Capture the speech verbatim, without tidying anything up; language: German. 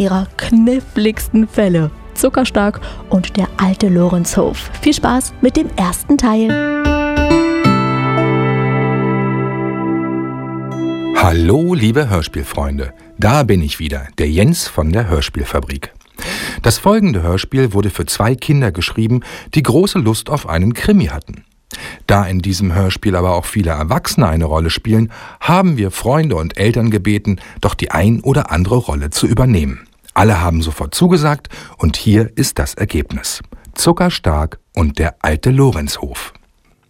ihrer kniffligsten Fälle. Zuckerstark und der alte Lorenzhof. Viel Spaß mit dem ersten Teil. Hallo, liebe Hörspielfreunde. Da bin ich wieder, der Jens von der Hörspielfabrik. Das folgende Hörspiel wurde für zwei Kinder geschrieben, die große Lust auf einen Krimi hatten. Da in diesem Hörspiel aber auch viele Erwachsene eine Rolle spielen, haben wir Freunde und Eltern gebeten, doch die ein oder andere Rolle zu übernehmen. Alle haben sofort zugesagt und hier ist das Ergebnis. Zuckerstark und der alte Lorenzhof.